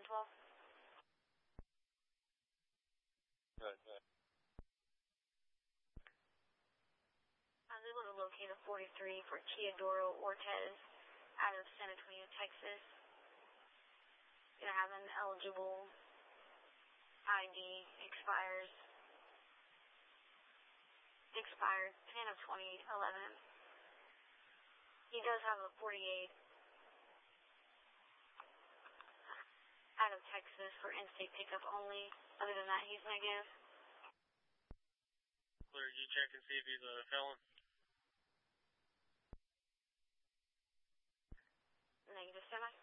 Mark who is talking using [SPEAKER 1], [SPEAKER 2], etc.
[SPEAKER 1] 1012.
[SPEAKER 2] Good.
[SPEAKER 1] I was able to locate a 43 for Teodoro Ortez out of San Antonio, Texas. Gonna have an eligible ID, expired 10 of 2011. He does have a 48 out of Texas for in-state pickup only. Other than that, he's negative.
[SPEAKER 2] Clear, you check and see if he's a felon?
[SPEAKER 1] Negative, semi.